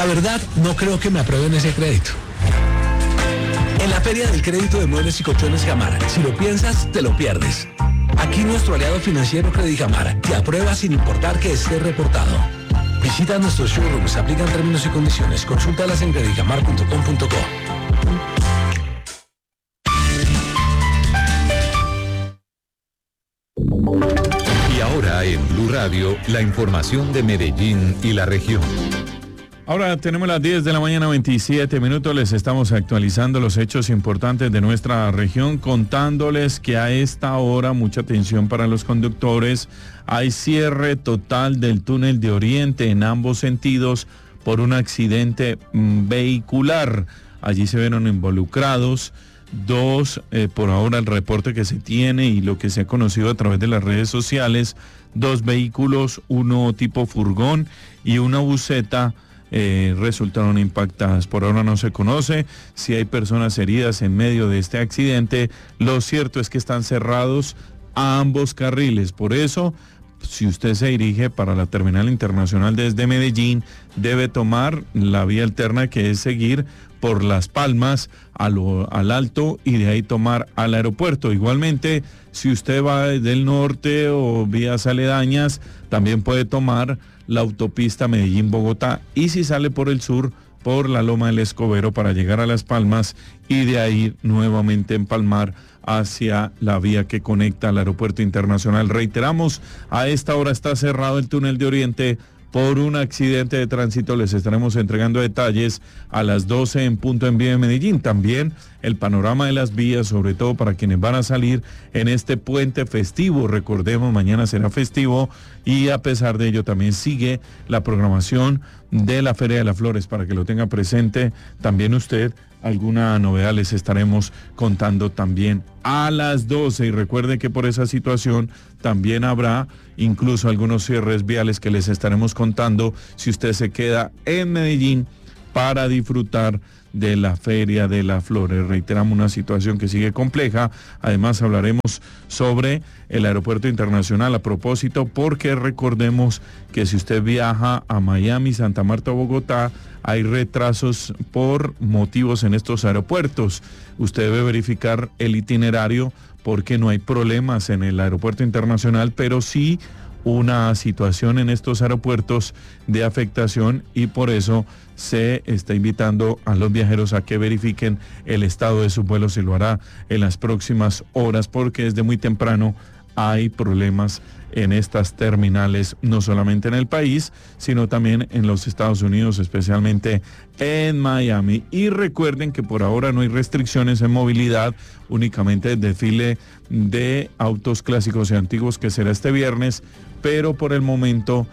La verdad, no creo que me aprueben ese crédito. En la Feria del Crédito de Muebles y Colchones Gamar, si lo piensas, te lo pierdes. Aquí nuestro aliado financiero Credigamar te aprueba sin importar que esté reportado. Visita nuestros showrooms, aplican términos y condiciones. Consúltalas en credigamar.com.co. Y ahora en Blue Radio, la información de Medellín y la región. Ahora tenemos las 10 de la mañana, 27 minutos. Les estamos actualizando los hechos importantes de nuestra región, contándoles que a esta hora, mucha atención para los conductores, hay cierre total del túnel de Oriente en ambos sentidos por un accidente vehicular. Allí se vieron involucrados dos, por ahora el reporte que se tiene y lo que se ha conocido a través de las redes sociales, dos vehículos, uno tipo furgón y una buseta, resultaron impactadas. Por ahora no se conoce si hay personas heridas en medio de este accidente. Lo cierto es que están cerrados ambos carriles. Por eso, si usted se dirige para la terminal internacional desde Medellín, debe tomar la vía alterna, que es seguir por Las Palmas al Alto y de ahí tomar al aeropuerto. Igualmente, si usted va del norte o vías aledañas, también puede tomar la autopista Medellín-Bogotá, y si sale por el sur, por la Loma del Escobero para llegar a Las Palmas y de ahí nuevamente empalmar hacia la vía que conecta al aeropuerto internacional. Reiteramos, a esta hora está cerrado el túnel de Oriente por un accidente de tránsito. Les estaremos entregando detalles a las 12 en punto en Vía de Medellín. También el panorama de las vías, sobre todo para quienes van a salir en este puente festivo. Recordemos, mañana será festivo y a pesar de ello también sigue la programación de la Feria de las Flores, para que lo tenga presente también usted. Alguna novedad les estaremos contando también a las 12, y recuerde que por esa situación también habrá incluso algunos cierres viales que les estaremos contando si usted se queda en Medellín para disfrutar de la Feria de las Flores. Reiteramos, una situación que sigue compleja. Además hablaremos sobre el aeropuerto internacional a propósito, porque recordemos que si usted viaja a Miami, Santa Marta o Bogotá, hay retrasos por motivos en estos aeropuertos. Usted debe verificar el itinerario, porque no hay problemas en el aeropuerto internacional, pero sí una situación en estos aeropuertos de afectación, y por eso se está invitando a los viajeros a que verifiquen el estado de sus vuelos, y lo hará en las próximas horas, porque desde muy temprano hay problemas en estas terminales, no solamente en el país, sino también en los Estados Unidos, especialmente en Miami. Y recuerden que por ahora no hay restricciones en movilidad, únicamente el desfile de autos clásicos y antiguos, que será este viernes, pero por el momento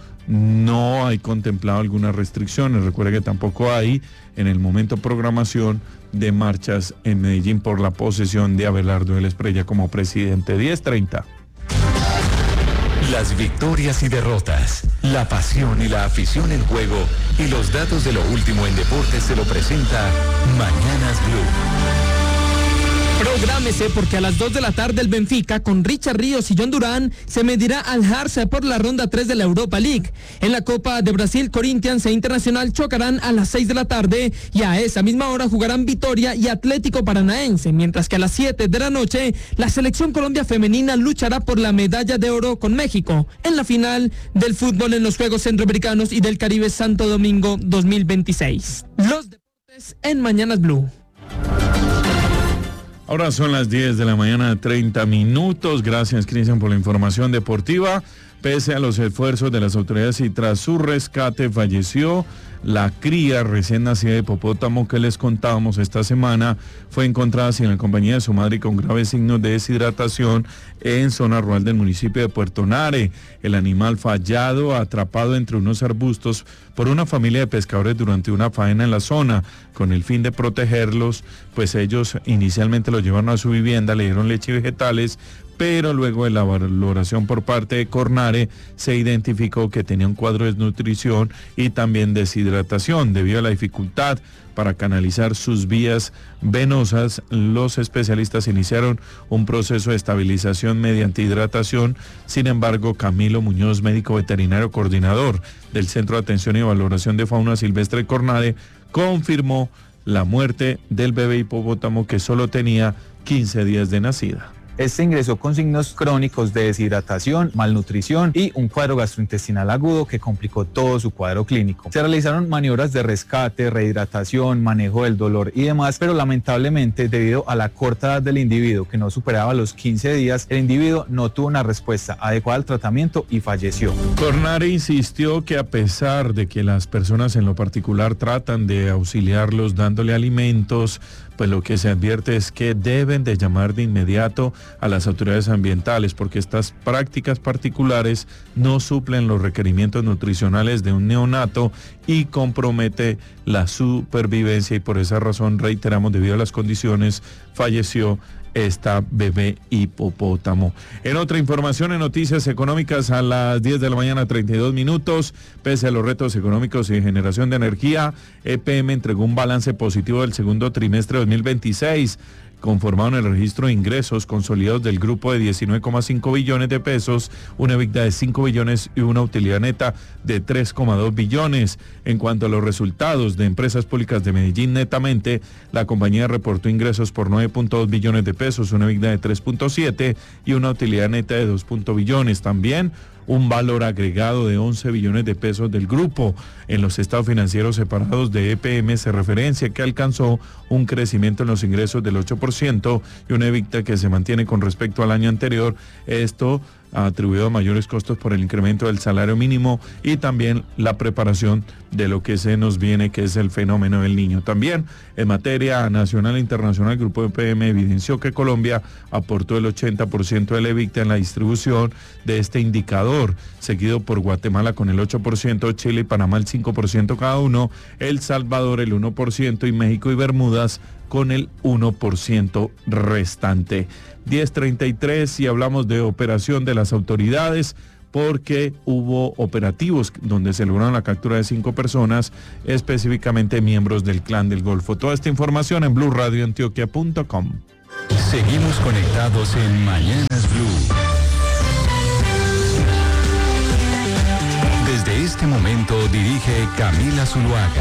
no hay contemplado algunas restricciones. Recuerde que tampoco hay en el momento programación de marchas en Medellín por la posesión de Abelardo Vélez Prella como presidente. 10:30. Las victorias y derrotas, la pasión y la afición en juego, y los datos de lo último en deportes se lo presenta Mañanas Blue. Prográmese, porque a las 2 de la tarde el Benfica, con Richard Ríos y John Durán, se medirá al Harse por la ronda 3 de la Europa League. En la Copa de Brasil, Corinthians e Internacional chocarán a las 6 de la tarde, y a esa misma hora jugarán Vitória y Atlético Paranaense, mientras que a las 7 de la noche la Selección Colombia femenina luchará por la medalla de oro con México en la final del fútbol en los Juegos Centroamericanos y del Caribe Santo Domingo 2026. Los deportes en Mañanas Blue. Ahora son las 10 de la mañana, 30 minutos. Gracias, Cristian, por la información deportiva. Pese a los esfuerzos de las autoridades y tras su rescate, falleció la cría recién nacida de hipopótamo que les contábamos esta semana. Fue encontrada sin la compañía de su madre y con graves signos de deshidratación en zona rural del municipio de Puerto Nare. El animal fallado, atrapado entre unos arbustos por una familia de pescadores durante una faena en la zona. Con el fin de protegerlos, pues ellos inicialmente lo llevaron a su vivienda, le dieron leche y vegetales, pero luego de la valoración por parte de Cornare se identificó que tenía un cuadro de desnutrición y también deshidratación. Debido a la dificultad para canalizar sus vías venosas, los especialistas iniciaron un proceso de estabilización mediante hidratación. Sin embargo, Camilo Muñoz, médico veterinario coordinador del Centro de Atención y Valoración de Fauna Silvestre Cornare, confirmó la muerte del bebé hipopótamo que solo tenía 15 días de nacida. Este ingresó con signos crónicos de deshidratación, malnutrición y un cuadro gastrointestinal agudo que complicó todo su cuadro clínico. Se realizaron maniobras de rescate, rehidratación, manejo del dolor y demás, pero lamentablemente debido a la corta edad del individuo, que no superaba los 15 días, el individuo no tuvo una respuesta adecuada al tratamiento y falleció. Cornare insistió que a pesar de que las personas en lo particular tratan de auxiliarlos dándole alimentos, pues lo que se advierte es que deben de llamar de inmediato a las autoridades ambientales, porque estas prácticas particulares no suplen los requerimientos nutricionales de un neonato y compromete la supervivencia, y por esa razón, reiteramos, debido a las condiciones, falleció esta bebé hipopótamo. En otra información, en noticias económicas, a las 10 de la mañana, 32 minutos, pese a los retos económicos y de generación de energía, EPM entregó un balance positivo del segundo trimestre de 2026. Conformaron el registro de ingresos consolidados del grupo de 19,5 billones de pesos, una EBITDA de 5 billones y una utilidad neta de 3,2 billones. En cuanto a los resultados de Empresas Públicas de Medellín, netamente, la compañía reportó ingresos por 9,2 billones de pesos, una EBITDA de 3,7 y una utilidad neta de 2,0 billones. También un valor agregado de 11 billones de pesos del grupo. En los estados financieros separados de EPM se referencia que alcanzó un crecimiento en los ingresos del 8% y una EBITDA que se mantiene con respecto al año anterior. Esto atribuido a mayores costos por el incremento del salario mínimo y también la preparación de lo que se nos viene, que es el fenómeno del niño. También en materia nacional e internacional, el grupo EPM evidenció que Colombia aportó el 80% del EBITDA en la distribución de este indicador, seguido por Guatemala con el 8%, Chile y Panamá el 5% cada uno, El Salvador el 1% y México y Bermudas con el 1% restante. 10:33 y hablamos de operación de las autoridades, porque hubo operativos donde se lograron la captura de 5 personas, específicamente miembros del Clan del Golfo. Toda esta información en BluRadioAntioquia.com. Seguimos conectados en Mañanas Blue. Desde este momento dirige Camila Zuluaga.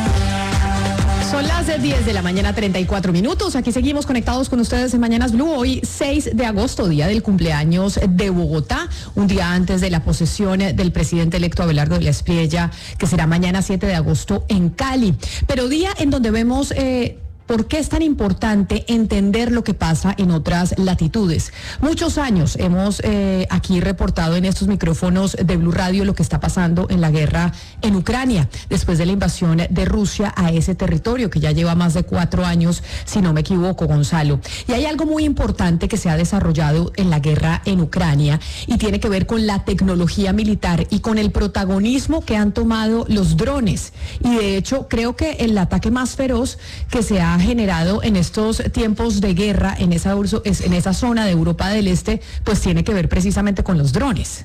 Son las 10 de la mañana, 34 minutos. Aquí seguimos conectados con ustedes en Mañanas Blue. Hoy 6 de agosto, día del cumpleaños de Bogotá, un día antes de la posesión del presidente electo Abelardo de la Espriella, que será mañana 7 de agosto en Cali. Pero día en donde vemos ¿por qué es tan importante entender lo que pasa en otras latitudes? Muchos años hemos aquí reportado en estos micrófonos de Blue Radio lo que está pasando en la guerra en Ucrania, después de la invasión de Rusia a ese territorio que ya lleva más de 4 años, si no me equivoco, Gonzalo. Y hay algo muy importante que se ha desarrollado en la guerra en Ucrania y tiene que ver con la tecnología militar y con el protagonismo que han tomado los drones. Y de hecho, creo que el ataque más feroz que se ha generado en estos tiempos de guerra en esa zona de Europa del Este, pues tiene que ver precisamente con los drones.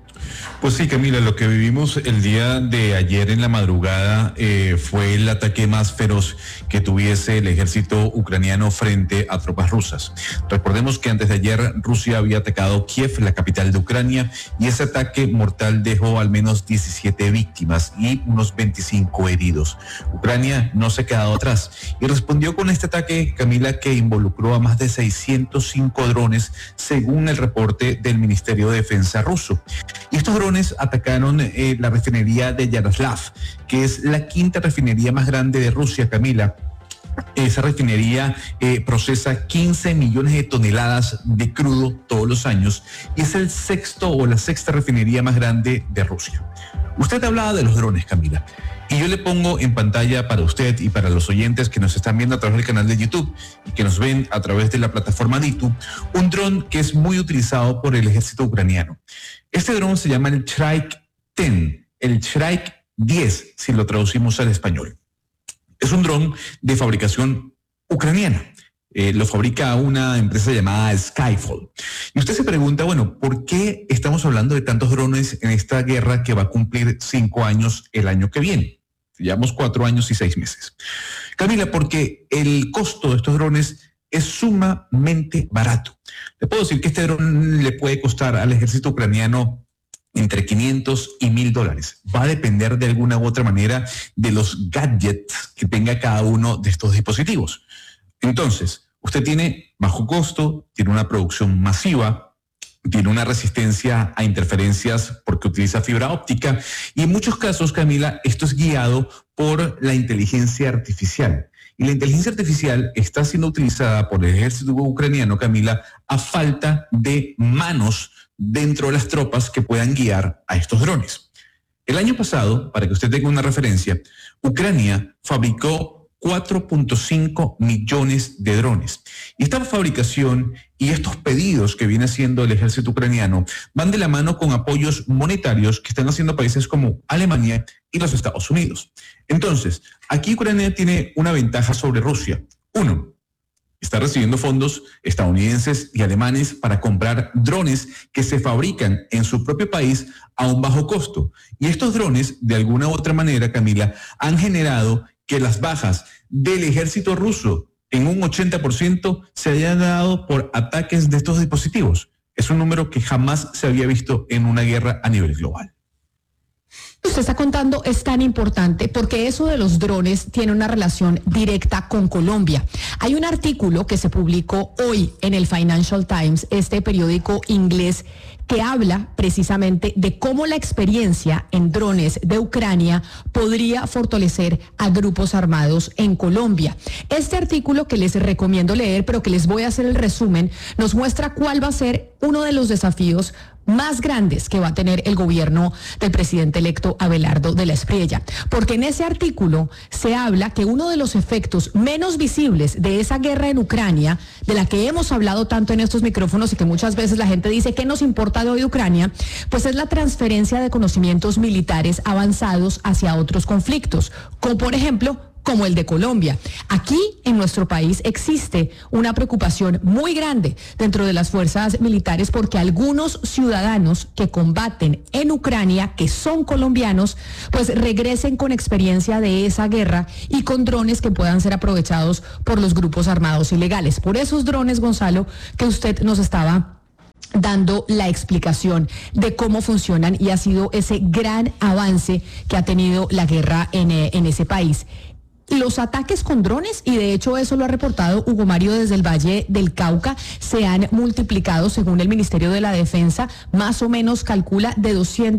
Pues sí, Camila, lo que vivimos el día de ayer en la madrugada fue el ataque más feroz que tuviese el ejército ucraniano frente a tropas rusas. Recordemos que antes de ayer Rusia había atacado Kiev, la capital de Ucrania, y ese ataque mortal dejó al menos 17 víctimas y unos 25 heridos. Ucrania no se ha quedado atrás y respondió con este ataque, Camila, que involucró a más de 605 drones, según el reporte del Ministerio de Defensa ruso. Y estos drones atacaron la refinería de Yaroslav, que es la 5ª refinería más grande de Rusia, Camila. Esa refinería procesa 15 millones de toneladas de crudo todos los años y es el 6º o la 6ª refinería más grande de Rusia. Usted hablaba de los drones, Camila, y yo le pongo en pantalla para usted y para los oyentes que nos están viendo a través del canal de YouTube y que nos ven a través de la plataforma Ditu, un dron que es muy utilizado por el ejército ucraniano. Este dron se llama el Shrike 10, el Shrike 10, si lo traducimos al español. Es un dron de fabricación ucraniana. Lo fabrica una empresa llamada Skyfall. Y usted se pregunta, bueno, ¿por qué estamos hablando de tantos drones en esta guerra que va a cumplir 5 años el año que viene? Llevamos 4 años y 6 meses. Camila, porque el costo de estos drones es sumamente barato. Le puedo decir que este dron le puede costar al ejército ucraniano entre $500 y $1,000. Va a depender de alguna u otra manera de los gadgets que tenga cada uno de estos dispositivos. Entonces, usted tiene bajo costo, tiene una producción masiva, tiene una resistencia a interferencias porque utiliza fibra óptica y en muchos casos, Camila, esto es guiado por la inteligencia artificial. Y la inteligencia artificial está siendo utilizada por el ejército ucraniano, Camila, a falta de manos dentro de las tropas que puedan guiar a estos drones. El año pasado, para que usted tenga una referencia, Ucrania fabricó 4.5 millones de drones. Y esta fabricación y estos pedidos que viene haciendo el ejército ucraniano van de la mano con apoyos monetarios que están haciendo países como Alemania y los Estados Unidos. Entonces, aquí Ucrania tiene una ventaja sobre Rusia. Uno, está recibiendo fondos estadounidenses y alemanes para comprar drones que se fabrican en su propio país a un bajo costo. Y estos drones, de alguna u otra manera, Camila, han generado que las bajas del ejército ruso en un 80% se hayan dado por ataques de estos dispositivos. Es un número que jamás se había visto en una guerra a nivel global. Usted está contando es tan importante porque eso de los drones tiene una relación directa con Colombia. Hay un artículo que se publicó hoy en el Financial Times, este periódico inglés, que habla precisamente de cómo la experiencia en drones de Ucrania podría fortalecer a grupos armados en Colombia. Este artículo que les recomiendo leer, pero que les voy a hacer el resumen, nos muestra cuál va a ser uno de los desafíos más grandes que va a tener el gobierno del presidente electo Abelardo de la Espriella. Porque en ese artículo se habla que uno de los efectos menos visibles de esa guerra en Ucrania, de la que hemos hablado tanto en estos micrófonos y que muchas veces la gente dice ¿qué nos importa de hoy Ucrania? Pues es la transferencia de conocimientos militares avanzados hacia otros conflictos, como por ejemplo como el de Colombia. Aquí en nuestro país existe una preocupación muy grande dentro de las fuerzas militares porque algunos ciudadanos que combaten en Ucrania, que son colombianos, pues regresen con experiencia de esa guerra y con drones que puedan ser aprovechados por los grupos armados ilegales. Por esos drones, Gonzalo, que usted nos estaba dando la explicación de cómo funcionan y ha sido ese gran avance que ha tenido la guerra en ese país. Los ataques con drones, y de hecho eso lo ha reportado Hugo Mario desde el Valle del Cauca, se han multiplicado según el Ministerio de la Defensa, más o menos calcula de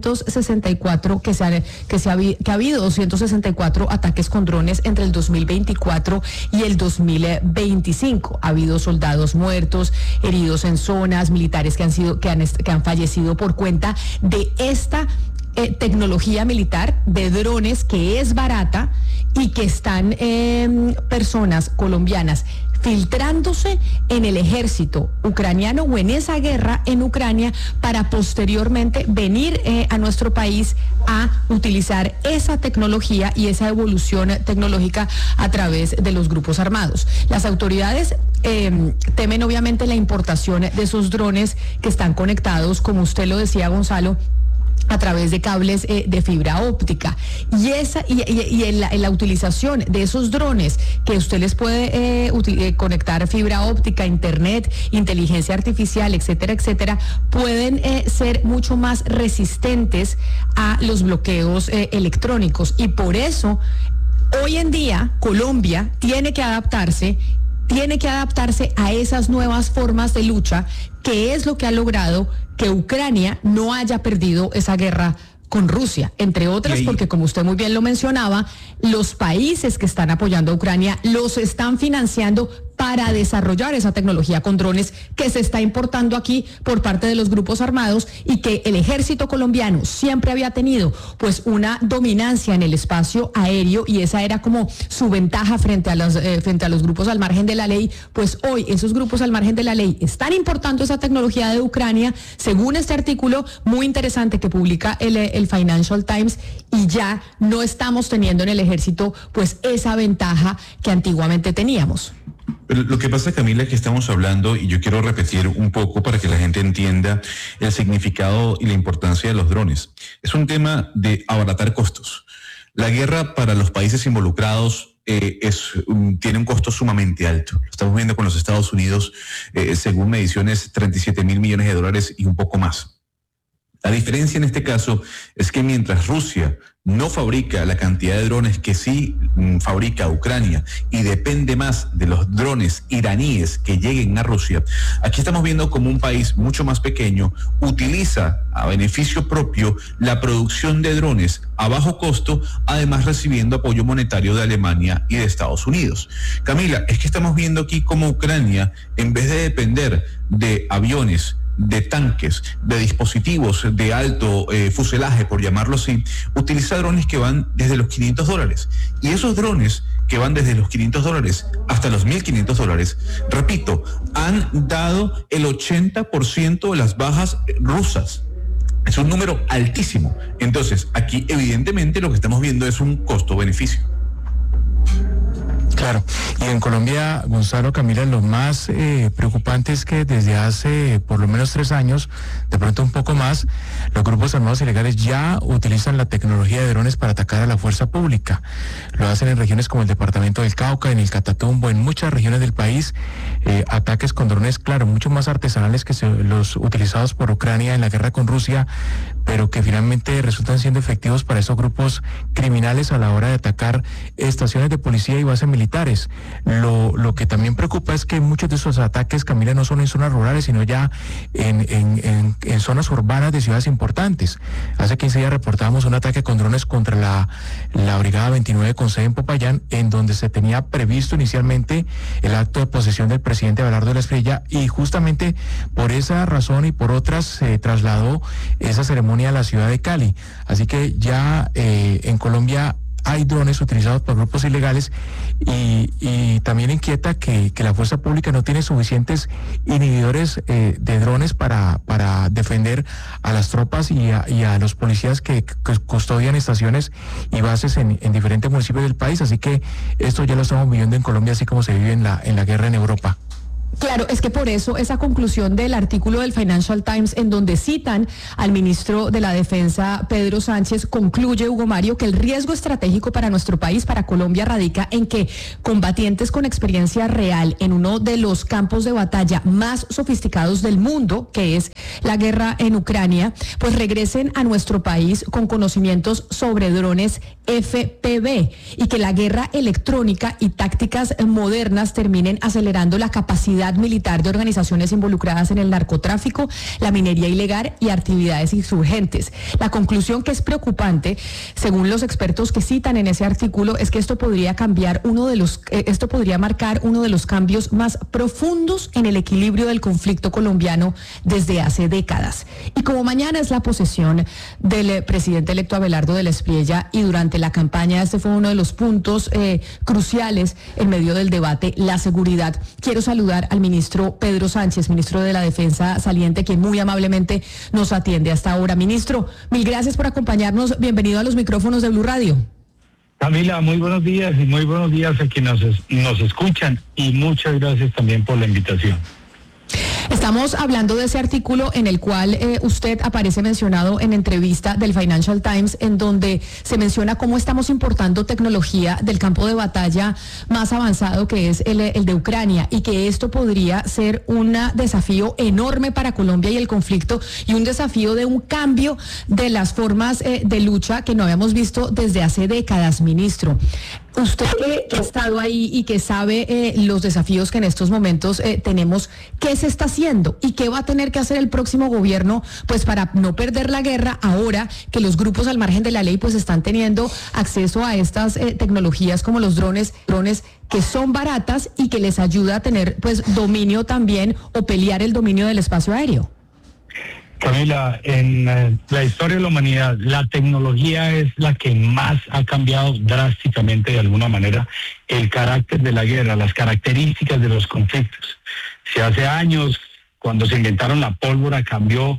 264 que ha habido 264 ataques con drones entre el 2024 y el 2025. Ha habido soldados muertos, heridos en zonas, militares que han fallecido por cuenta de esta tecnología militar de drones que es barata y que están personas colombianas filtrándose en el ejército ucraniano o en esa guerra en Ucrania para posteriormente venir a nuestro país a utilizar esa tecnología y esa evolución tecnológica a través de los grupos armados. Las autoridades temen obviamente la importación de esos drones que están conectados, como usted lo decía, Gonzalo, a través de cables de fibra óptica y en la utilización de esos drones que usted les puede conectar fibra óptica, internet, inteligencia artificial, etcétera, etcétera, pueden ser mucho más resistentes a los bloqueos electrónicos y por eso hoy en día Colombia tiene que adaptarse a esas nuevas formas de lucha, que es lo que ha logrado que Ucrania no haya perdido esa guerra con Rusia, entre otras porque, como usted muy bien lo mencionaba, los países que están apoyando a Ucrania los están financiando para desarrollar esa tecnología con drones que se está importando aquí por parte de los grupos armados y que el ejército colombiano siempre había tenido pues una dominancia en el espacio aéreo y esa era como su ventaja frente a los grupos al margen de la ley. Pues hoy esos grupos al margen de la ley están importando esa tecnología de Ucrania, según este artículo muy interesante que publica el Financial Times, y ya no estamos teniendo en el ejército pues esa ventaja que antiguamente teníamos. Pero lo que pasa, Camila, es que estamos hablando, y yo quiero repetir un poco para que la gente entienda el significado y la importancia de los drones. Es un tema de abaratar costos. La guerra para los países involucrados tiene un costo sumamente alto. Lo estamos viendo con los Estados Unidos, según mediciones, 37.000 millones de dólares y un poco más. La diferencia en este caso es que mientras Rusia no fabrica la cantidad de drones que sí fabrica Ucrania y depende más de los drones iraníes que lleguen a Rusia, aquí estamos viendo como un país mucho más pequeño utiliza a beneficio propio la producción de drones a bajo costo, además recibiendo apoyo monetario de Alemania y de Estados Unidos. Camila, es que estamos viendo aquí como Ucrania, en vez de depender de aviones, de tanques, de dispositivos de alto fuselaje, por llamarlo así, utiliza drones que van desde los $500. Y esos drones que van desde los $500 hasta los $1.500, repito, han dado el 80% de las bajas rusas. Es un número altísimo. Entonces, aquí evidentemente lo que estamos viendo es un costo-beneficio. Claro, y en Colombia, Gonzalo, Camila, lo más preocupante es que desde hace por lo menos 3 años, de pronto un poco más, los grupos armados ilegales ya utilizan la tecnología de drones para atacar a la fuerza pública. Lo hacen en regiones como el departamento del Cauca, en el Catatumbo, en muchas regiones del país, ataques con drones, claro, mucho más artesanales que los utilizados por Ucrania en la guerra con Rusia, pero que finalmente resultan siendo efectivos para esos grupos criminales a la hora de atacar estaciones de policía y bases militares. Lo que también preocupa es que muchos de esos ataques, Camila, no son en zonas rurales, sino ya en zonas urbanas de ciudades importantes. Hace 15 días reportábamos un ataque con drones contra la Brigada 29 con sede en Popayán, en donde se tenía previsto inicialmente el acto de posesión del presidente Abelardo de la Espriella, y justamente por esa razón y por otras se trasladó esa ceremonia a la ciudad de Cali. Así que ya en Colombia hay drones utilizados por grupos ilegales y también inquieta que la fuerza pública no tiene suficientes inhibidores de drones para defender a las tropas y a los policías que custodian estaciones y bases en diferentes municipios del país. Así que esto ya lo estamos viviendo en Colombia, así como se vive en la guerra en Europa. Claro, es que por eso esa conclusión del artículo del Financial Times en donde citan al ministro de la Defensa, Pedro Sánchez, concluye, Hugo Mario, que el riesgo estratégico para nuestro país, para Colombia, radica en que combatientes con experiencia real en uno de los campos de batalla más sofisticados del mundo, que es la guerra en Ucrania, pues regresen a nuestro país con conocimientos sobre drones FPV y que la guerra electrónica y tácticas modernas terminen acelerando la capacidad militar de organizaciones involucradas en el narcotráfico, la minería ilegal y actividades insurgentes. La conclusión, que es preocupante, según los expertos que citan en ese artículo, es que esto podría marcar uno de los cambios más profundos en el equilibrio del conflicto colombiano desde hace décadas. Y como mañana es la posesión del presidente electo Abelardo de la Espriella y durante la campaña este fue uno de los puntos cruciales en medio del debate, la seguridad, quiero saludar al ministro Pedro Sánchez, ministro de la Defensa saliente, quien muy amablemente nos atiende hasta ahora. Ministro, mil gracias por acompañarnos. Bienvenido a los micrófonos de Blue Radio. Camila, muy buenos días y muy buenos días a quienes nos escuchan y muchas gracias también por la invitación. Estamos hablando de ese artículo en el cual usted aparece mencionado en entrevista del Financial Times, en donde se menciona cómo estamos importando tecnología del campo de batalla más avanzado, que es el de Ucrania, y que esto podría ser un desafío enorme para Colombia y el conflicto, y un desafío de un cambio de las formas de lucha que no habíamos visto desde hace décadas, ministro. Usted que ha estado ahí y que sabe los desafíos que en estos momentos tenemos, ¿qué se está haciendo y qué va a tener que hacer el próximo gobierno pues para no perder la guerra ahora que los grupos al margen de la ley pues están teniendo acceso a estas tecnologías como los drones que son baratas y que les ayuda a tener pues dominio también o pelear el dominio del espacio aéreo? Camila, en la historia de la humanidad, la tecnología es la que más ha cambiado drásticamente, de alguna manera, el carácter de la guerra, las características de los conflictos. Si hace años, cuando se inventaron la pólvora, cambió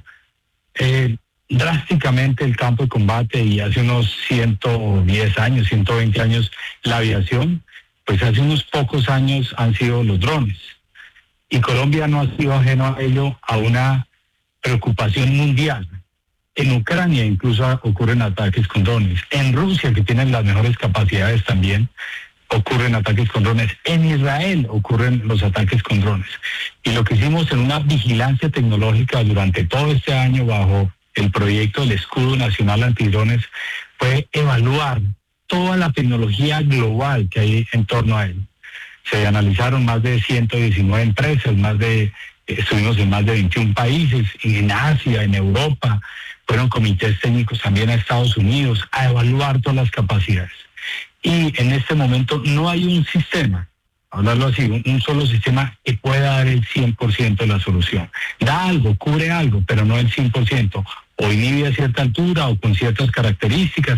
drásticamente el campo de combate, y hace unos 110 años, 120 años, la aviación, pues hace unos pocos años han sido los drones. Y Colombia no ha sido ajeno a ello, a una preocupación mundial. En Ucrania incluso ocurren ataques con drones. En Rusia, que tienen las mejores capacidades también, ocurren ataques con drones. En Israel ocurren los ataques con drones. Y lo que hicimos en una vigilancia tecnológica durante todo este año bajo el proyecto del Escudo Nacional Antidrones fue evaluar toda la tecnología global que hay en torno a él. Se analizaron más de 119 empresas, estuvimos en más de 21 países, en Asia, en Europa, fueron comités técnicos también a Estados Unidos a evaluar todas las capacidades. Y en este momento no hay un sistema, hablarlo así, un solo sistema que pueda dar el 100% de la solución. Da algo, cubre algo, pero no el 100%. O inhibe a cierta altura o con ciertas características,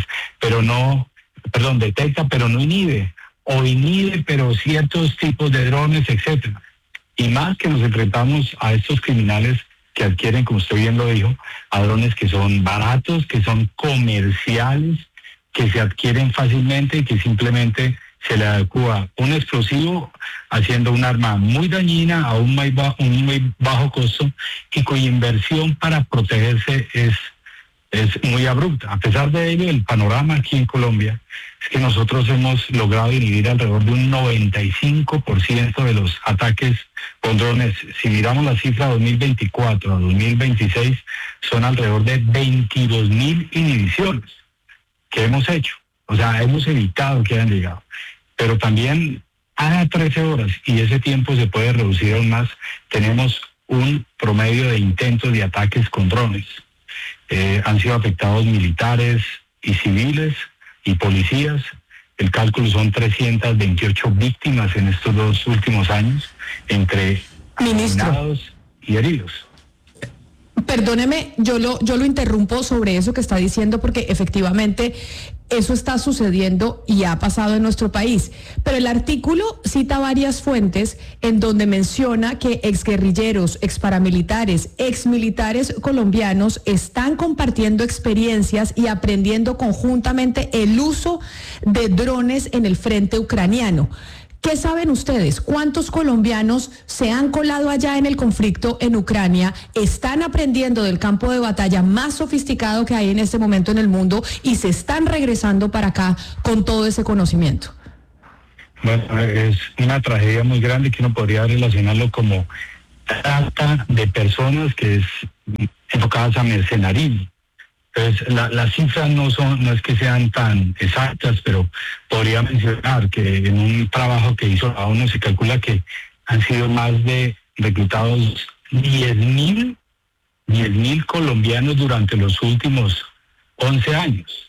detecta pero no inhibe. O inhibe pero ciertos tipos de drones, etcétera. Y más que nos enfrentamos a estos criminales que adquieren, como usted bien lo dijo, a drones que son baratos, que son comerciales, que se adquieren fácilmente y que simplemente se le adecua un explosivo haciendo un arma muy dañina a un muy bajo costo y cuya inversión para protegerse es muy abrupta. A pesar de ello, el panorama aquí en Colombia es que nosotros hemos logrado inhibir alrededor de un 95% de los ataques con drones. Si miramos la cifra 2024 a 2026, son alrededor de 22.000 inhibiciones que hemos hecho. O sea, hemos evitado que hayan llegado. Pero también a 13 horas, y ese tiempo se puede reducir aún más, tenemos un promedio de intentos de ataques con drones. Han sido afectados militares y civiles y policías. El cálculo son 328 víctimas en estos 2 últimos años, entre asesinados y heridos. Perdóneme, yo lo interrumpo sobre eso que está diciendo porque efectivamente eso está sucediendo y ha pasado en nuestro país. Pero el artículo cita varias fuentes en donde menciona que exguerrilleros, exparamilitares, exmilitares colombianos están compartiendo experiencias y aprendiendo conjuntamente el uso de drones en el frente ucraniano. ¿Qué saben ustedes? ¿Cuántos colombianos se han colado allá en el conflicto en Ucrania, están aprendiendo del campo de batalla más sofisticado que hay en este momento en el mundo y se están regresando para acá con todo ese conocimiento? Bueno, es una tragedia muy grande que uno podría relacionarlo como trata de personas que es enfocadas a mercenarismo. Entonces, las cifras no es que sean tan exactas, pero podría mencionar que en un trabajo que hizo la ONU se calcula que han sido más de reclutados 10.000 colombianos durante los últimos 11 años.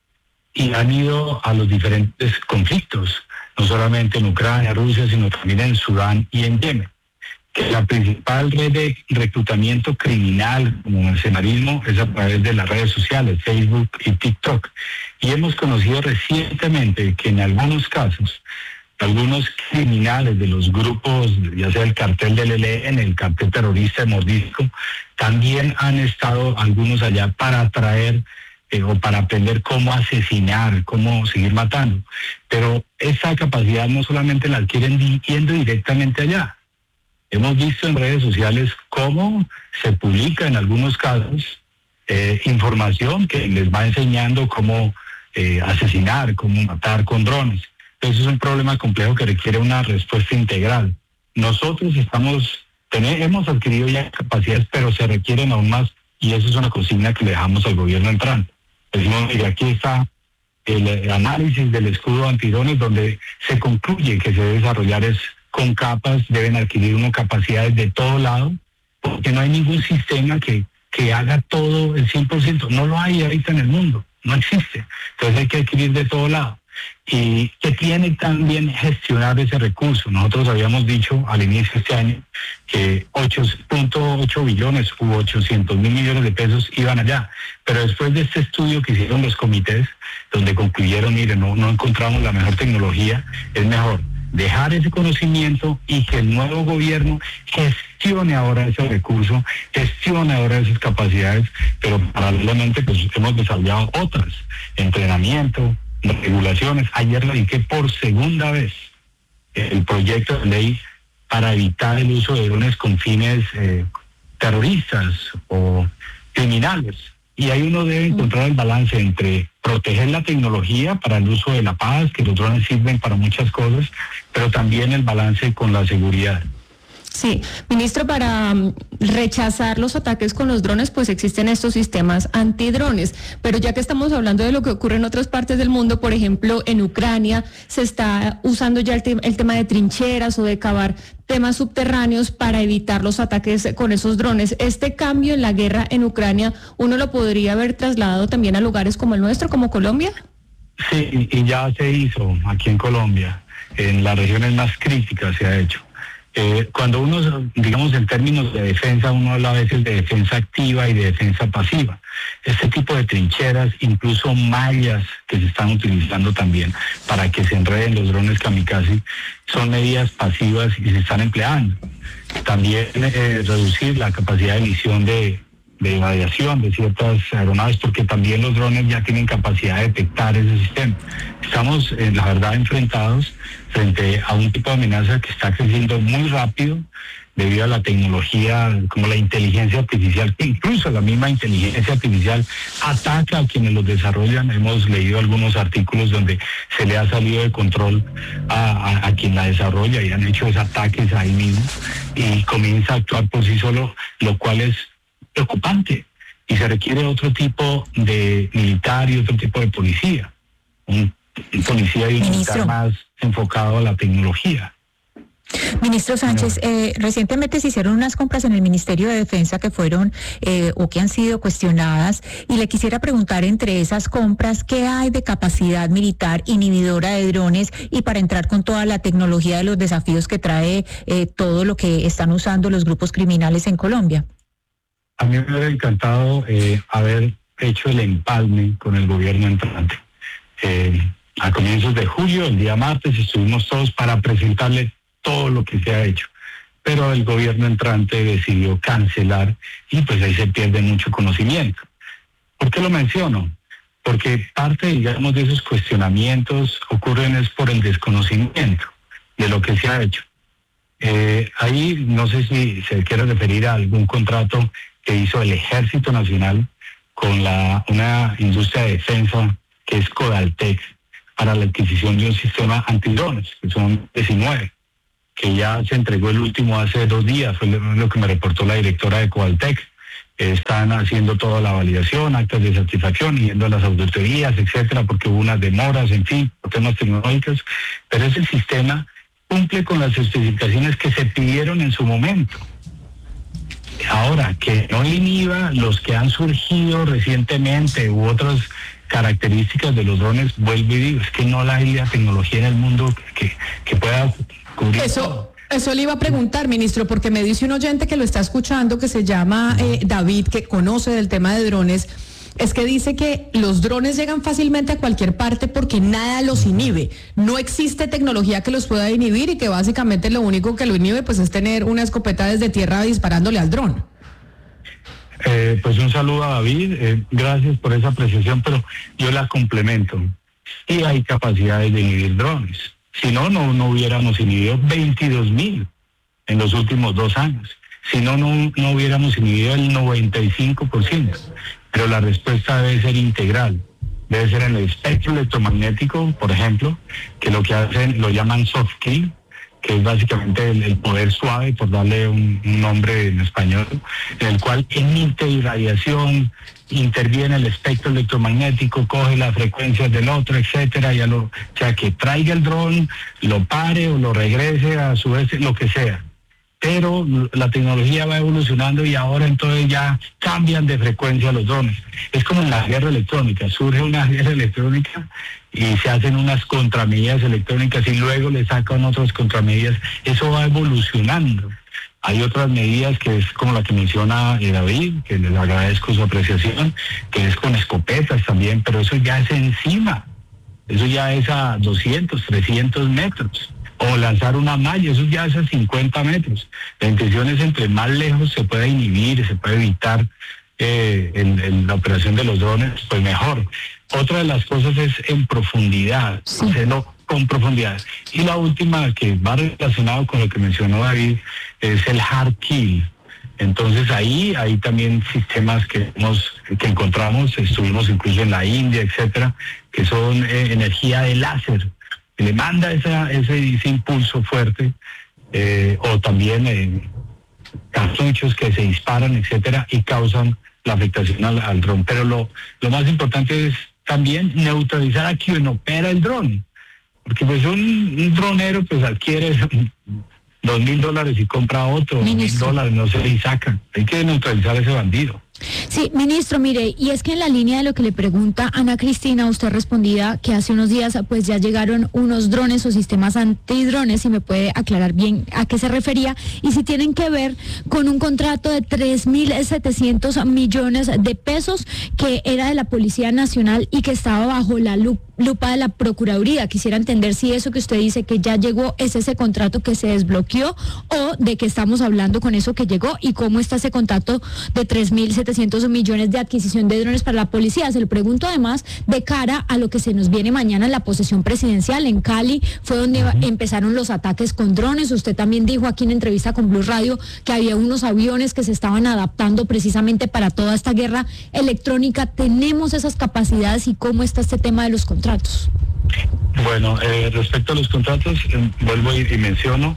Y han ido a los diferentes conflictos, no solamente en Ucrania, Rusia, sino también en Sudán y en Yemen. Que la principal red de reclutamiento criminal como mercenarismo es a través de las redes sociales, Facebook y TikTok. Y hemos conocido recientemente que en algunos casos, algunos criminales de los grupos, ya sea el cartel del ELN, el cartel terrorista de Mordisco, también han estado algunos allá para atraer o para aprender cómo asesinar, cómo seguir matando. Pero esa capacidad no solamente la adquieren yendo directamente allá. Hemos visto en redes sociales cómo se publica en algunos casos información que les va enseñando cómo asesinar, cómo matar con drones. Entonces es un problema complejo que requiere una respuesta integral. Nosotros hemos adquirido ya capacidades, pero se requieren aún más y eso es una consigna que le dejamos al gobierno entrante. Decimos, mira, aquí está el análisis del escudo antidrones donde se concluye que se debe desarrollar con capas, deben adquirir una capacidades de todo lado, porque no hay ningún sistema que haga todo el 100%. No lo hay ahorita en el mundo, no existe. Entonces hay que adquirir de todo lado. Y que tiene también gestionar ese recurso. Nosotros habíamos dicho al inicio de este año que 8.8 billones u 800 mil millones de pesos iban allá. Pero después de este estudio que hicieron los comités, donde concluyeron, mire, no encontramos la mejor tecnología, es mejor dejar ese conocimiento y que el nuevo gobierno gestione ahora ese recurso, gestione ahora esas capacidades, pero paralelamente pues hemos desarrollado otras, entrenamiento, regulaciones. Ayer lo dije por segunda vez el proyecto de ley para evitar el uso de drones con fines terroristas o criminales. Y ahí uno debe encontrar el balance entre proteger la tecnología para el uso de la paz, que los drones sirven para muchas cosas, pero también el balance con la seguridad. Sí, ministro, para rechazar los ataques con los drones, pues existen estos sistemas antidrones, pero ya que estamos hablando de lo que ocurre en otras partes del mundo, por ejemplo, en Ucrania se está usando ya el tema de trincheras o de cavar temas subterráneos para evitar los ataques con esos drones. Este cambio en la guerra en Ucrania, ¿uno lo podría haber trasladado también a lugares como el nuestro, como Colombia? Sí, y ya se hizo aquí en Colombia, en las regiones más críticas se ha hecho. Cuando uno, digamos en términos de defensa, uno habla a veces de defensa activa y de defensa pasiva. Este tipo de trincheras, incluso mallas que se están utilizando también para que se enreden los drones kamikaze, son medidas pasivas y se están empleando. También reducir la capacidad de emisión de radiación de ciertas aeronaves, porque también los drones ya tienen capacidad de detectar ese sistema. Estamos, la verdad, enfrentados frente a un tipo de amenaza que está creciendo muy rápido debido a la tecnología, como la inteligencia artificial, que incluso la misma inteligencia artificial ataca a quienes los desarrollan. Hemos leído algunos artículos donde se le ha salido de control a quien la desarrolla y han hecho esos ataques ahí mismo y comienza a actuar por sí solo, lo cual es preocupante, y se requiere otro tipo de militar y otro tipo de policía, un policía y un militar más enfocado a la tecnología. Ministro Sánchez, recientemente se hicieron unas compras en el Ministerio de Defensa que fueron o que han sido cuestionadas, y le quisiera preguntar, entre esas compras, ¿qué hay de capacidad militar inhibidora de drones y para entrar con toda la tecnología de los desafíos que trae todo lo que están usando los grupos criminales en Colombia? A mí me hubiera encantado haber hecho el empalme con el gobierno entrante. A comienzos de julio, el día martes, estuvimos todos para presentarle todo lo que se ha hecho. Pero el gobierno entrante decidió cancelar y pues ahí se pierde mucho conocimiento. ¿Por qué lo menciono? Porque parte, digamos, de esos cuestionamientos ocurren es por el desconocimiento de lo que se ha hecho. Ahí no sé si se quiere referir a algún contrato que hizo el Ejército Nacional con una industria de defensa que es Codaltec para la adquisición de un sistema antidrones, que son 19, que ya se entregó el último hace 2 días, fue lo que me reportó la directora de Codaltec. Están haciendo toda la validación, actas de satisfacción, yendo a las auditorías, etcétera, porque hubo unas demoras, en fin, por temas tecnológicos, pero ese sistema cumple con las especificaciones que se pidieron en su momento. Ahora, que no inhiba los que han surgido recientemente u otras características de los drones, vuelvo y digo, es que no hay la tecnología en el mundo que pueda cubrir. Eso le iba a preguntar, ministro, porque me dice un oyente que lo está escuchando, que se llama David, que conoce del tema de drones. Es que dice que los drones llegan fácilmente a cualquier parte porque nada los inhibe. No existe tecnología que los pueda inhibir y que básicamente lo único que lo inhibe pues es tener una escopeta desde tierra disparándole al dron. Pues un saludo a David, gracias por esa apreciación, pero yo la complemento. Sí hay capacidades de inhibir drones. Si no, no hubiéramos inhibido 22.000 en los últimos 2 años. Si no hubiéramos inhibido el 95%. Pero la respuesta debe ser integral. Debe ser en el espectro electromagnético, por ejemplo, que lo que hacen lo llaman soft kill, que es básicamente el poder suave, por darle un nombre en español, en el cual emite irradiación, interviene el espectro electromagnético, coge las frecuencias del otro, etcétera, o sea, que traiga el dron, lo pare o lo regrese a su vez, lo que sea. Pero la tecnología va evolucionando y ahora entonces ya cambian de frecuencia los drones. Es como en la guerra electrónica, surge una guerra electrónica y se hacen unas contramedidas electrónicas y luego le sacan otras contramedidas. Eso va evolucionando. Hay otras medidas que es como la que menciona David, que les agradezco su apreciación, que es con escopetas también, pero eso ya es encima. Eso ya es a 200, 300 metros. O lanzar una malla, eso ya es a 50 metros. La intención es entre más lejos se pueda inhibir, se puede evitar en la operación de los drones, pues mejor. Otra de las cosas es en profundidad, hacerlo con profundidad. Y la última, que va relacionado con lo que mencionó David, es el hard kill. Entonces ahí hay también sistemas que encontramos, estuvimos incluso en la India, etcétera, que son energía de láser, que le manda ese impulso fuerte, o también cartuchos que se disparan, etcétera, y causan la afectación al dron. Pero lo más importante es también neutralizar a quien opera el dron, porque pues un dronero pues adquiere $2,000 y compra otro, $1,000, no se le sacan. Hay que neutralizar a ese bandido. Sí, ministro, mire, y es que en la línea de lo que le pregunta Ana Cristina, usted respondía que hace unos días pues ya llegaron unos drones o sistemas antidrones, si me puede aclarar bien a qué se refería, y si tienen que ver con un contrato de 3.700 millones de pesos que era de la Policía Nacional y que estaba bajo la lupa de la Procuraduría. Quisiera entender si eso que usted dice que ya llegó es ese contrato que se desbloqueó, o de qué estamos hablando con eso que llegó, y cómo está ese contrato de 3.700 millones de adquisición de drones para la policía. Se lo pregunto además de cara a lo que se nos viene mañana en la posesión presidencial. En Cali fue donde empezaron los ataques con drones. Usted también dijo aquí en entrevista con Blue Radio que había unos aviones que se estaban adaptando precisamente para toda esta guerra electrónica. ¿Tenemos esas capacidades y cómo está este tema de los contratos? Bueno, respecto a los contratos, vuelvo y menciono,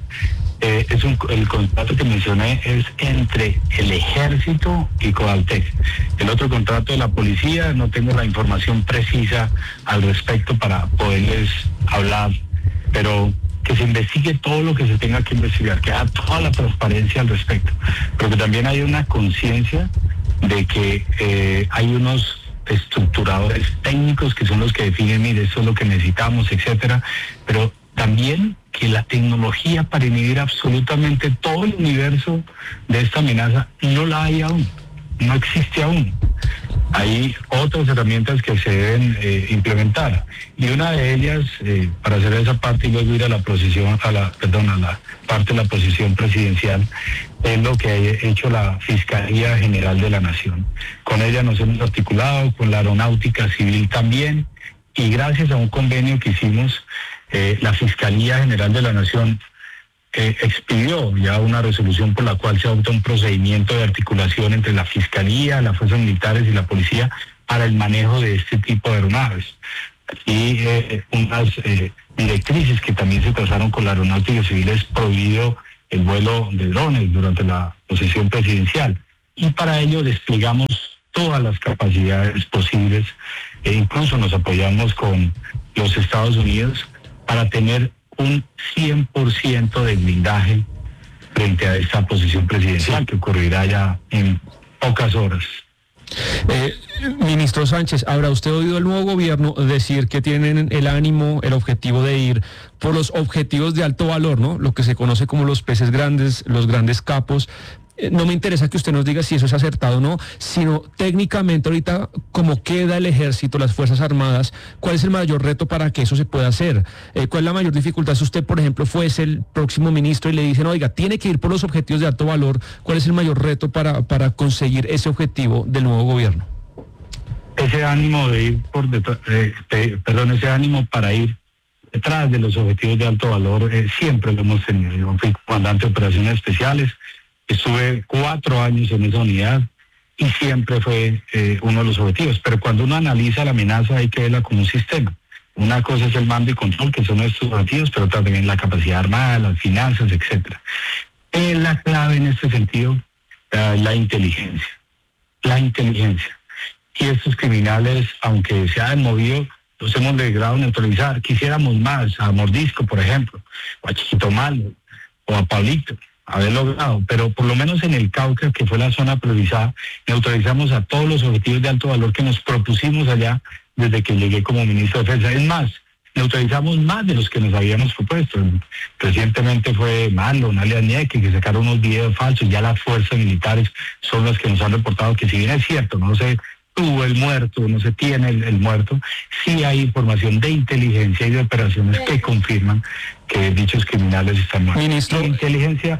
el contrato que mencioné es entre el Ejército y Cobaltec. El otro contrato de la policía, no tengo la información precisa al respecto para poderles hablar, pero que se investigue todo lo que se tenga que investigar, que haya toda la transparencia al respecto, pero que también hay una conciencia de que hay unos estructuradores técnicos que son los que definen, mire, esto es lo que necesitamos, etcétera, pero también que la tecnología para inhibir absolutamente todo el universo de esta amenaza no la hay aún, no existe aún. Hay otras herramientas que se deben implementar, y una de ellas, para hacer esa parte y luego ir a la parte de la posición presidencial, es lo que ha hecho la Fiscalía General de la Nación. Con ella nos hemos articulado, con la Aeronáutica Civil también, y gracias a un convenio que hicimos, la Fiscalía General de la Nación expidió ya una resolución por la cual se adopta un procedimiento de articulación entre la Fiscalía, las Fuerzas Militares y la Policía para el manejo de este tipo de aeronaves. Y unas directrices que también se trazaron con la Aeronáutica Civil, es prohibido el vuelo de drones durante la posesión presidencial. Y para ello desplegamos todas las capacidades posibles, e incluso nos apoyamos con los Estados Unidos para tener un 100% de blindaje frente a esta posesión presidencial que ocurrirá ya en pocas horas. Ministro Sánchez, ¿habrá usted oído al nuevo gobierno decir que tienen el ánimo, el objetivo de ir por los objetivos de alto valor, ¿no? Lo que se conoce como los peces grandes, los grandes capos? No me interesa que usted nos diga si eso es acertado o no, sino técnicamente ahorita, cómo queda el Ejército, las Fuerzas Armadas, ¿cuál es el mayor reto para que eso se pueda hacer? ¿Cuál es la mayor dificultad si usted, por ejemplo, fuese el próximo ministro y le dicen, oiga, tiene que ir por los objetivos de alto valor? ¿Cuál es el mayor reto para conseguir ese objetivo del nuevo gobierno? Ese ánimo de ir por detrás, ese ánimo para ir detrás de los objetivos de alto valor, siempre lo hemos tenido. Yo fui comandante de operaciones especiales, estuve 4 años en esa unidad y siempre fue uno de los objetivos. Pero cuando uno analiza la amenaza hay que verla como un sistema. Una cosa es el mando y control, que son nuestros objetivos, pero también la capacidad armada, las finanzas, etcétera. La clave en este sentido, la inteligencia. La inteligencia. Y estos criminales, aunque se han movido, los hemos logrado neutralizar. Quisiéramos más, a Mordisco, por ejemplo, o a Chiquito Malo, o a Pablito, haber logrado, pero por lo menos en el Cauca, que fue la zona priorizada, neutralizamos a todos los objetivos de alto valor que nos propusimos allá desde que llegué como ministro de Defensa. Es más, neutralizamos más de los que nos habíamos propuesto. Recientemente fue Mando, Nalia Nieque, que sacaron unos videos falsos. Ya las fuerzas militares son las que nos han reportado que, si bien es cierto, no se tuvo el muerto, no se tiene el muerto, sí hay información de inteligencia y de operaciones que confirman que dichos criminales están muertos. Ministro, inteligencia.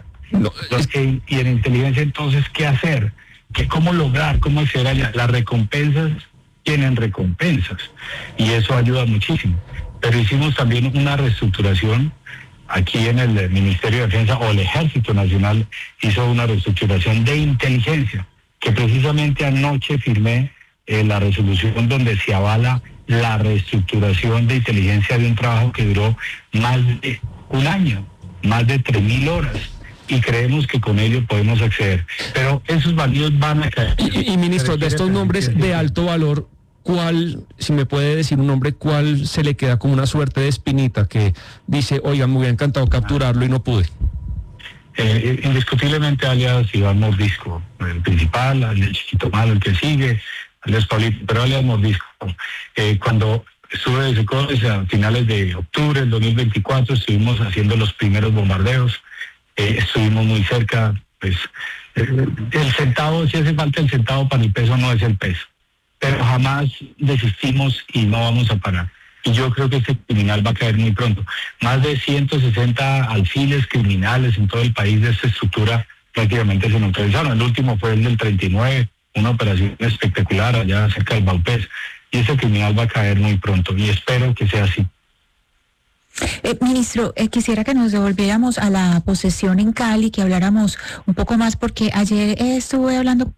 Y en inteligencia, entonces, ¿qué hacer? ¿Cómo lograr? ¿Cómo hacer allá? Las recompensas tienen recompensas y eso ayuda muchísimo. pero hicimos también una reestructuración aquí en el Ministerio de Defensa, o el Ejército Nacional hizo una reestructuración de inteligencia, que precisamente anoche firmé la resolución donde se avala la reestructuración de inteligencia de un trabajo que duró más de un año, más de 3.000 horas. Y creemos que con ello podemos acceder. Pero esos valios van a caer. Y ministro, de estos nombres de alto valor, ¿cuál, si me puede decir un nombre, cuál se le queda como una suerte de espinita que dice, oiga, me hubiera encantado capturarlo y no pude? Indiscutiblemente alias Iván Mordisco, el principal, alias Chiquito Malo, el que sigue, alias Paulito, pero alias Mordisco. Cuando estuve de Secores a finales de octubre del 2024, estuvimos haciendo los primeros bombardeos, estuvimos muy cerca, pues el centavo, si hace falta el centavo para el peso, no es el peso. Pero jamás desistimos y no vamos a parar. Y yo creo que este criminal va a caer muy pronto. Más de 160 alfiles criminales en todo el país de esta estructura prácticamente se neutralizaron. El último fue el del 39, una operación espectacular allá cerca del Baupés. Y ese criminal va a caer muy pronto y espero que sea así. Ministro, quisiera que nos devolviéramos a la posesión en Cali, que habláramos un poco más, porque ayer estuve hablando...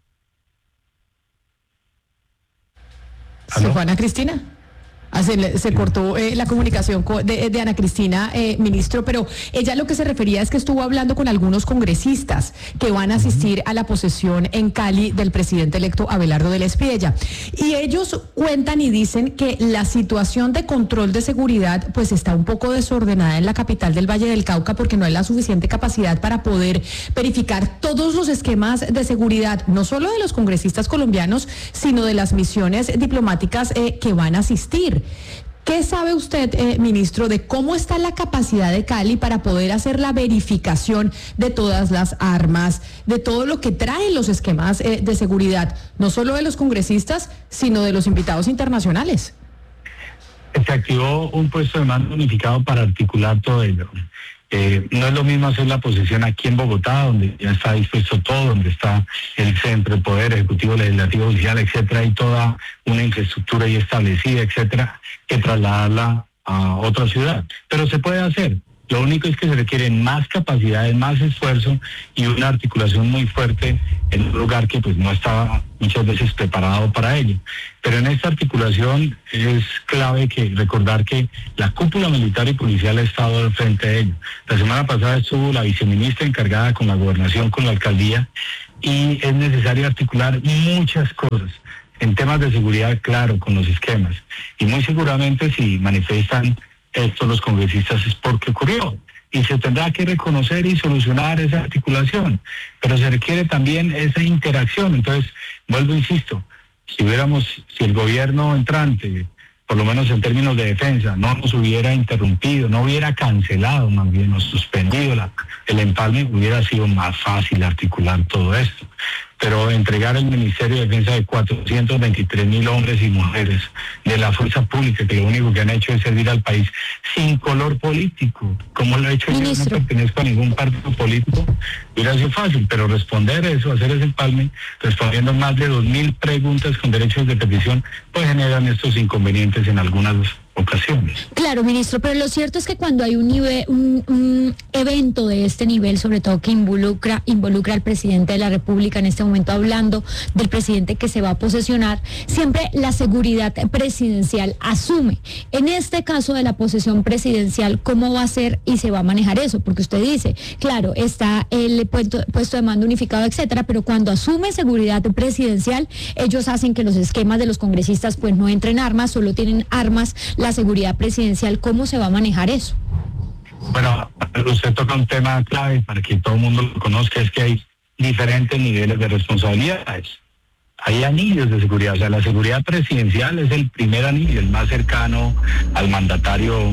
¿Se fue Ana Cristina? Se cortó la comunicación de Ana Cristina, ministro, pero ella lo que se refería es que estuvo hablando con algunos congresistas que van a asistir a la posesión en Cali del presidente electo Abelardo del Espriella. Y ellos cuentan y dicen que la situación de control de seguridad pues está un poco desordenada en la capital del Valle del Cauca, porque no hay la suficiente capacidad para poder verificar todos los esquemas de seguridad, no solo de los congresistas colombianos, sino de las misiones diplomáticas que van a asistir. ¿Qué sabe usted, ministro, de cómo está la capacidad de Cali para poder hacer la verificación de todas las armas, de todo lo que traen los esquemas de seguridad, no solo de los congresistas, sino de los invitados internacionales? Se activó un puesto de mando unificado para articular todo ello. No es lo mismo hacer la posesión aquí en Bogotá, donde ya está dispuesto todo, donde está el centro, el poder ejecutivo, legislativo, judicial, etcétera, y toda una infraestructura ya establecida, etcétera, que trasladarla a otra ciudad. Pero se puede hacer. Lo único es que se requieren más capacidades, más esfuerzo y una articulación muy fuerte en un lugar que pues no estaba muchas veces preparado para ello. Pero en esta articulación es clave que recordar que la cúpula militar y policial ha estado al frente de ello. La semana pasada estuvo la viceministra encargada con la gobernación, con la alcaldía, y es necesario articular muchas cosas. En temas de seguridad, claro, con los esquemas. Y muy seguramente si manifiestan esto los congresistas es porque ocurrió y se tendrá que reconocer y solucionar esa articulación, pero se requiere también esa interacción. Entonces, vuelvo, insisto, si el gobierno entrante, por lo menos en términos de defensa, no nos hubiera interrumpido, no hubiera cancelado más bien o suspendido el empalme, hubiera sido más fácil articular todo esto. Pero entregar el Ministerio de Defensa de 423.000 hombres y mujeres de la fuerza pública, que lo único que han hecho es servir al país sin color político, como lo he hecho yo, no pertenezco a ningún partido político, hubiera sido fácil, pero responder eso, hacer ese empalme, respondiendo más de 2.000 preguntas con derechos de petición, pues generan estos inconvenientes en algunas ocasiones. Claro, ministro, pero lo cierto es que cuando hay un evento de este nivel, sobre todo que involucra al presidente de la República, en este momento hablando del presidente que se va a posesionar, siempre la seguridad presidencial asume. En este caso de la posesión presidencial, ¿cómo va a ser y se va a manejar eso? Porque usted dice, claro, está el puesto de mando unificado, etcétera, pero cuando asume seguridad presidencial, ellos hacen que los esquemas de los congresistas pues no entren armas, solo tienen armas la seguridad presidencial. ¿Cómo se va a manejar eso? Bueno, usted toca un tema clave para que todo el mundo lo conozca, es que hay diferentes niveles de responsabilidades. Hay anillos de seguridad, o sea, la seguridad presidencial es el primer anillo, el más cercano al mandatario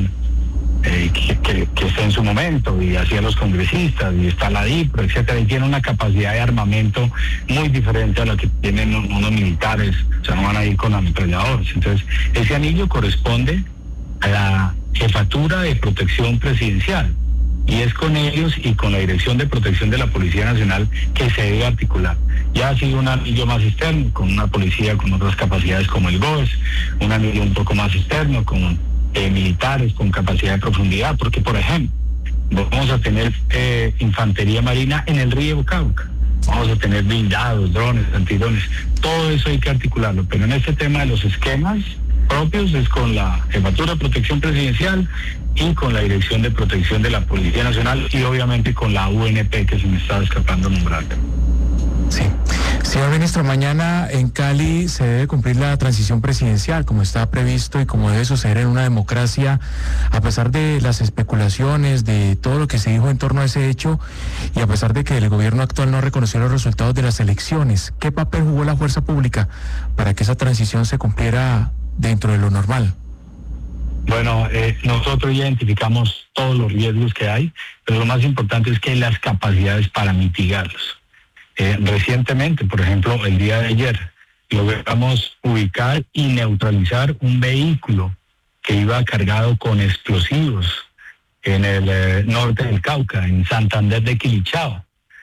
que está en su momento, y así a los congresistas, y está la DIPRO, etcétera, y tiene una capacidad de armamento muy diferente a la que tienen unos militares, o sea, no van a ir con ametralladores. Entonces, ese anillo corresponde a la Jefatura de Protección Presidencial, y es con ellos y con la Dirección de Protección de la Policía Nacional que se debe articular. Ya ha sido un anillo más externo, con una policía con otras capacidades como el GOES, un anillo un poco más externo, con militares militares con capacidad de profundidad, porque por ejemplo, vamos a tener infantería marina en el río Cauca, vamos a tener blindados, drones, antidrones, todo eso hay que articularlo, pero en este tema de los esquemas propios es con la Jefatura de Protección Presidencial y con la Dirección de Protección de la Policía Nacional y obviamente con la UNP, que se me estaba escapando nombrar. Sí. Señor ministro, mañana en Cali se debe cumplir la transición presidencial, como está previsto y como debe suceder en una democracia, a pesar de las especulaciones, de todo lo que se dijo en torno a ese hecho, y a pesar de que el gobierno actual no reconoció los resultados de las elecciones. ¿Qué papel jugó la fuerza pública para que esa transición se cumpliera dentro de lo normal? Bueno, nosotros identificamos todos los riesgos que hay, pero lo más importante es que hay las capacidades para mitigarlos. Recientemente, por ejemplo, el día de ayer, logramos ubicar y neutralizar un vehículo que iba cargado con explosivos en el norte del Cauca, en Santander de Quilichao.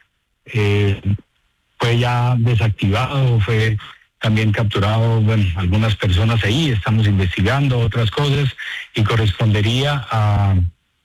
Fue ya desactivado, fue también capturado, bueno, algunas personas ahí, estamos investigando otras cosas y correspondería a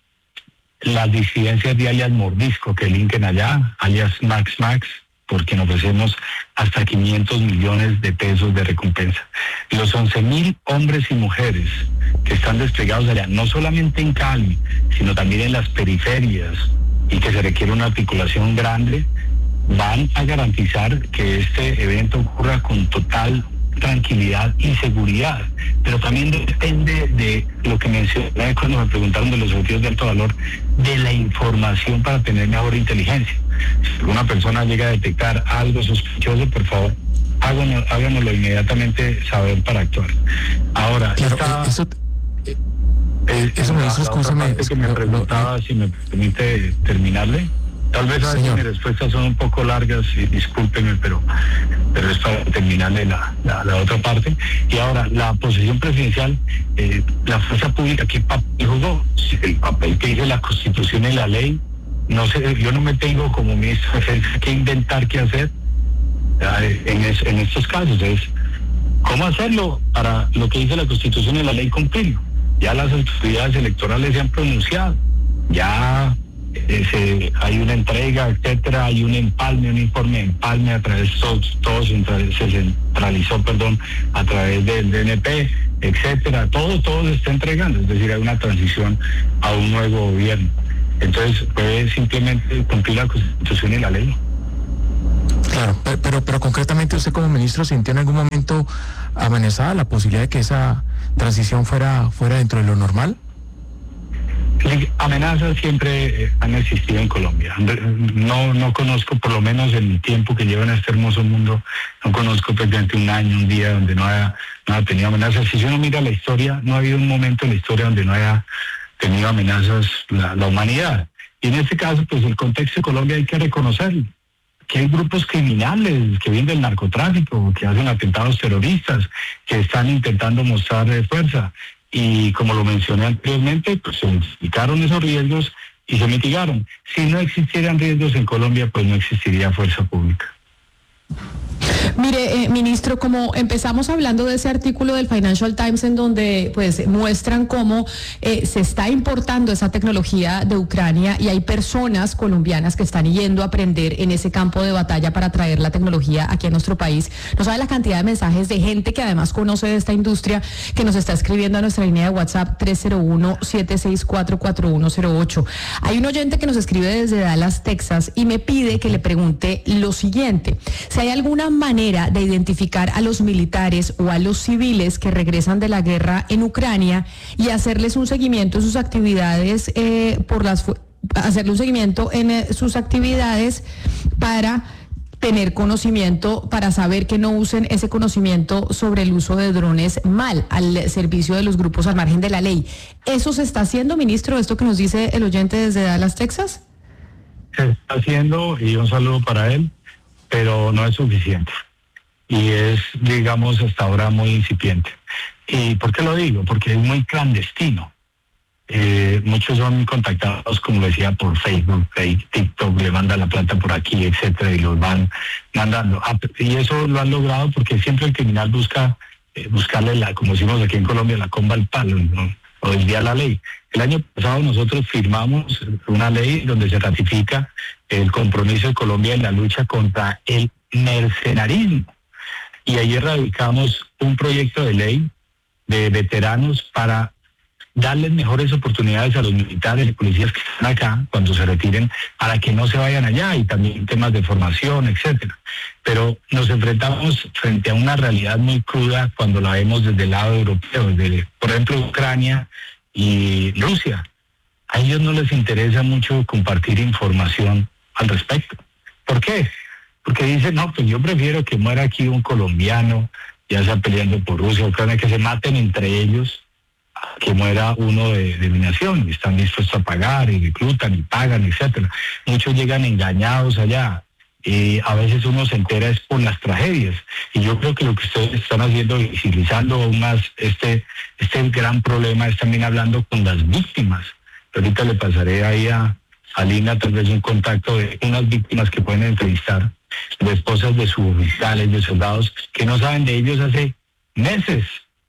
las disidencias de alias Mordisco que linken allá, alias Max, por quien ofrecemos hasta 500 millones de pesos de recompensa. Los 11.000 hombres y mujeres que están desplegados allá, no solamente en Cali, sino también en las periferias, y que se requiere una articulación grande, van a garantizar que este evento ocurra con total tranquilidad y seguridad, pero también depende de lo que mencioné cuando me preguntaron de los objetivos de alto valor, de la información para tener mejor inteligencia. Si alguna persona llega a detectar algo sospechoso, por favor, háganoslo inmediatamente saber para actuar. Ahora, claro, eso me dice, escúchame, que me preguntaba, si me permite terminarle. Tal vez a veces mis respuestas son un poco largas y discúlpenme, pero es para terminarle la otra parte. Y ahora, la posesión presidencial, la fuerza pública, ¿qué papel jugó? El papel que dice la Constitución y la ley. No sé, yo no me tengo como ministro de Defensa que inventar qué hacer en estos casos. Es cómo hacerlo para lo que dice la Constitución y la ley cumplirlo. Ya las autoridades electorales se han pronunciado, ya hay una entrega, etcétera, hay un empalme, un informe de empalme a través todo se centralizó, a través del DNP, etcétera, todo se está entregando, es decir, hay una transición a un nuevo gobierno. Entonces puede simplemente cumplir la Constitución y la ley. Claro, pero concretamente usted como ministro sintió en algún momento amenazada la posibilidad de que esa transición fuera dentro de lo normal. Amenazas siempre han existido en Colombia. No conozco, por lo menos en el tiempo que llevo en este hermoso mundo, no conozco prácticamente un año, un día donde no haya tenido amenazas. Si uno mira la historia, no ha habido un momento en la historia donde no haya tenido amenazas la humanidad. Y en este caso, pues el contexto de Colombia hay que reconocerlo. Que hay grupos criminales que vienen del narcotráfico, que hacen atentados terroristas, que están intentando mostrar fuerza. Y como lo mencioné anteriormente, pues se identificaron esos riesgos y se mitigaron. Si no existieran riesgos en Colombia, pues no existiría fuerza pública. Mire, ministro, como empezamos hablando de ese artículo del Financial Times en donde pues muestran cómo se está importando esa tecnología de Ucrania y hay personas colombianas que están yendo a aprender en ese campo de batalla para traer la tecnología aquí a nuestro país. No sabe la cantidad de mensajes de gente que además conoce de esta industria que nos está escribiendo a nuestra línea de WhatsApp 301-764-4108. Hay un oyente que nos escribe desde Dallas, Texas, y me pide que le pregunte lo siguiente: si hay alguna manera de identificar a los militares o a los civiles que regresan de la guerra en Ucrania y hacerles un seguimiento en sus actividades hacerle un seguimiento en sus actividades para tener conocimiento, para saber que no usen ese conocimiento sobre el uso de drones mal al servicio de los grupos al margen de la ley. ¿Eso se está haciendo, ministro, esto que nos dice el oyente desde Dallas, Texas? Se está haciendo, y un saludo para él, pero no es suficiente. Y es, digamos, hasta ahora muy incipiente. ¿Y por qué lo digo? Porque es muy clandestino. Muchos son contactados, como decía, por Facebook, TikTok, le mandan la plata por aquí, etcétera, y los van mandando. Y eso lo han logrado porque siempre el criminal busca buscarle como decimos aquí en Colombia, la comba al palo, ¿no? o desviar la ley. El año pasado nosotros firmamos una ley donde se ratifica el compromiso de Colombia en la lucha contra el mercenarismo. Y ayer radicamos un proyecto de ley de veteranos para darles mejores oportunidades a los militares y policías que están acá cuando se retiren, para que no se vayan allá, y también temas de formación, etcétera. Pero nos enfrentamos frente a una realidad muy cruda cuando la vemos desde el lado europeo, desde, por ejemplo, Ucrania y Rusia. A ellos no les interesa mucho compartir información al respecto. ¿Por qué? Porque dicen, no, pues yo prefiero que muera aquí un colombiano, ya sea peleando por Rusia o Ucrania, que se maten entre ellos, que muera uno de mi nación, y están dispuestos a pagar y reclutan y pagan, etcétera. Muchos llegan engañados allá, y a veces uno se entera es por las tragedias, y yo creo que lo que ustedes están haciendo, visibilizando aún más este gran problema, es también hablando con las víctimas. Ahorita le pasaré ahí a Lina tal vez un contacto de unas víctimas que pueden entrevistar, de esposas de suboficiales, de soldados, que no saben de ellos hace meses,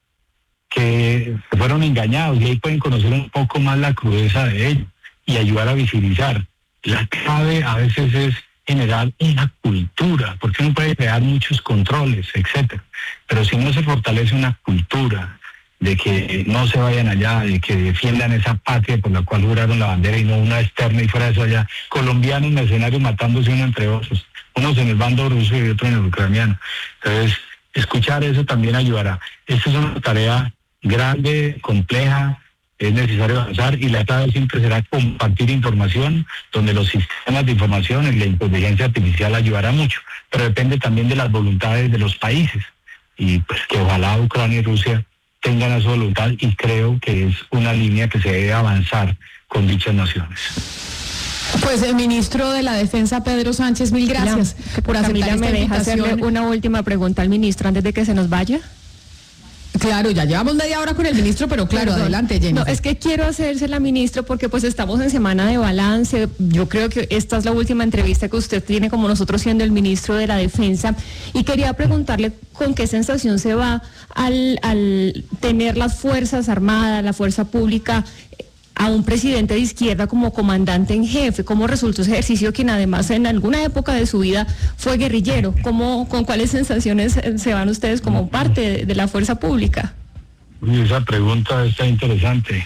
que fueron engañados, y ahí pueden conocer un poco más la crudeza de ellos y ayudar a visibilizar. La clave a veces es generar una cultura, porque uno puede crear muchos controles, etcétera, pero si no se fortalece una cultura de que no se vayan allá, de que defiendan esa patria por la cual juraron la bandera y no una externa, y fuera de eso allá, colombianos mercenarios matándose uno entre otros, unos en el bando ruso y otros en el ucraniano. Entonces, escuchar eso también ayudará. Esta es una tarea grande, compleja, es necesario avanzar, y la clave siempre será compartir información, donde los sistemas de información y la inteligencia artificial ayudará mucho, pero depende también de las voluntades de los países, y pues que ojalá Ucrania y Rusia tengan esa voluntad, y creo que es una línea que se debe avanzar con dichas naciones. Pues el ministro de la Defensa, Pedro Sánchez, mil gracias por aceptar esta ¿me deja invitación. hacerle una última pregunta al ministro antes de que se nos vaya? Claro, ya llevamos media hora con el ministro, pero claro, Perdón. adelante, Jenny. No, es que quiero hacérsela, ministro, porque pues estamos en semana de balance. Yo creo que esta es la última entrevista que usted tiene como nosotros siendo el ministro de la Defensa, y quería preguntarle con qué sensación se va al tener las Fuerzas Armadas, la Fuerza Pública, a un presidente de izquierda como comandante en jefe. ¿Cómo resultó ese ejercicio, quien además en alguna época de su vida fue guerrillero? ¿Con cuáles sensaciones se van ustedes como parte de la fuerza pública? Esa pregunta está interesante,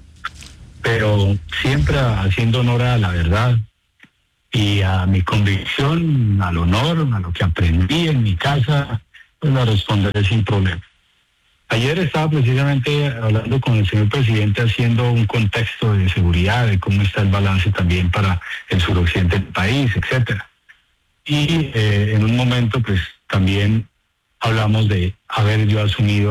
pero siempre haciendo honor a la verdad y a mi convicción, al honor, a lo que aprendí en mi casa, pues la responderé sin problema. Ayer estaba precisamente hablando con el señor presidente, haciendo un contexto de seguridad, de cómo está el balance también para el suroccidente del país, etcétera. Y en un momento pues también hablamos de haber yo asumido